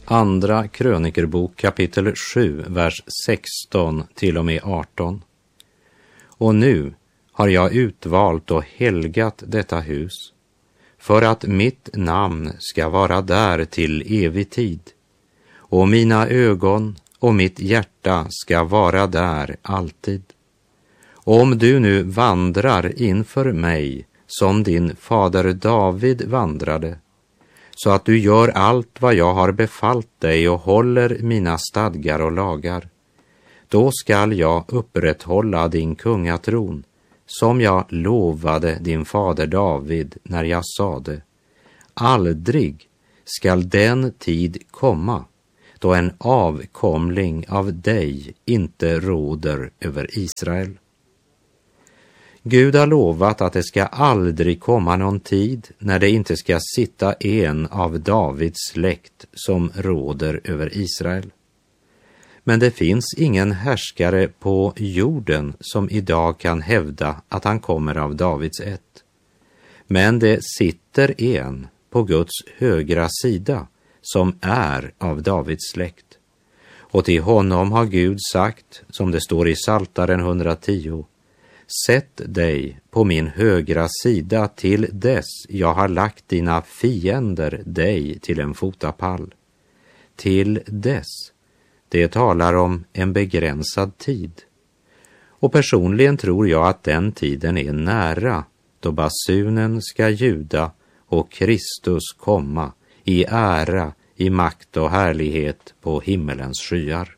Andra krönikerbok kapitel 7, vers 16 till och med 18. Och nu har jag utvalt och helgat detta hus, för att mitt namn ska vara där till evig tid, och mina ögon och mitt hjärta ska vara där alltid. Om du nu vandrar inför mig som din fader David vandrade, så att du gör allt vad jag har befallt dig och håller mina stadgar och lagar, då skall jag upprätthålla din kungatron, som jag lovade din fader David när jag sade: aldrig skall den tid komma då en avkomling av dig inte råder över Israel. Gud har lovat att det ska aldrig komma någon tid när det inte ska sitta en av Davids släkt som råder över Israel. Men det finns ingen härskare på jorden som idag kan hävda att han kommer av Davids ett. Men det sitter en på Guds högra sida som är av Davids släkt. Och till honom har Gud sagt, som det står i Psaltaren 110: sätt dig på min högra sida till dess jag har lagt dina fiender dig till en fotapall. Till dess. Det talar om en begränsad tid. Och personligen tror jag att den tiden är nära, då basunen ska ljuda och Kristus komma i ära, i makt och härlighet på himmelens skyar.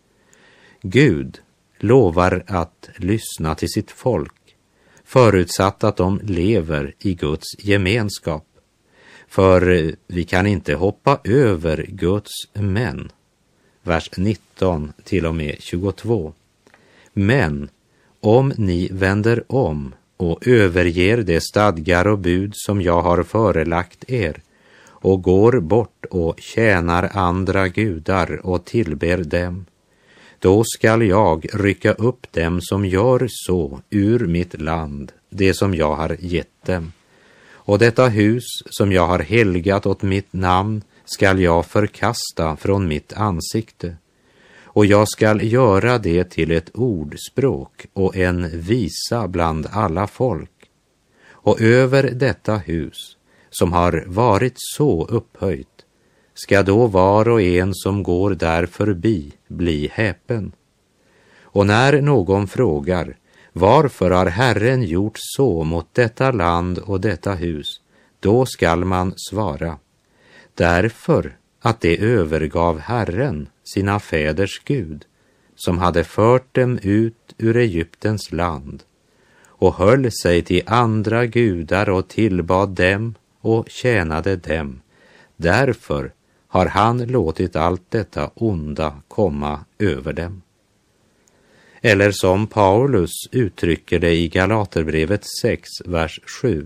Gud lovar att lyssna till sitt folk, förutsatt att de lever i Guds gemenskap. För vi kan inte hoppa över Guds män. Vers 19 till och med 22. Men om ni vänder om och överger de stadgar och bud som jag har förelagt er och går bort och tjänar andra gudar och tillber dem, då skall jag rycka upp dem som gör så ur mitt land, det som jag har gett dem. Och detta hus som jag har helgat åt mitt namn skall jag förkasta från mitt ansikte. Och jag skall göra det till ett ordspråk och en visa bland alla folk. Och över detta hus, som har varit så upphöjt, ska då var och en som går där förbi bli häpen. Och när någon frågar: varför har Herren gjort så mot detta land och detta hus? Då skall man svara: därför att det övergav Herren, sina fäders Gud, som hade fört dem ut ur Egyptens land, och höll sig till andra gudar och tillbad dem och tjänade dem. Därför har han låtit allt detta onda komma över dem. Eller som Paulus uttrycker det i Galaterbrevet 6, vers 7: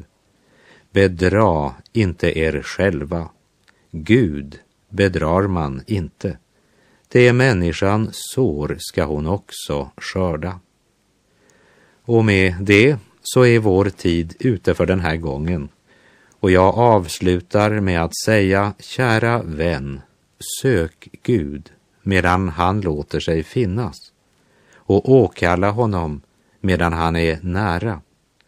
bedra inte er själva. Gud bedrar man inte. Det människan sår ska hon också skörda. Och med det så är vår tid ute för den här gången. Och jag avslutar med att säga: kära vän, sök Gud medan han låter sig finnas, och åkalla honom medan han är nära.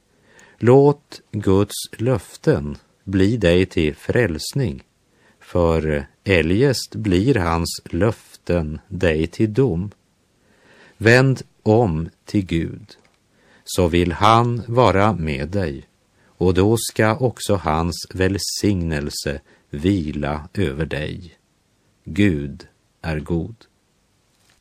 Låt Guds löften bli dig till frälsning, för eljest blir hans löften dig till dom. Vänd om till Gud, så vill han vara med dig, och då ska också hans välsignelse vila över dig. Gud är god.